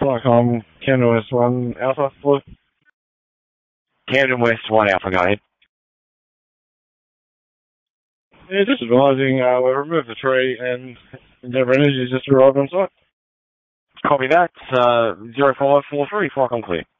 Flycom, Canada West 1 Alpha, Blue. Camden West 1 Alpha, go ahead. Yeah, just advising, we've removed the tree and Endeavour Energy just arrived on site. Copy that. 0543, Flycom clear.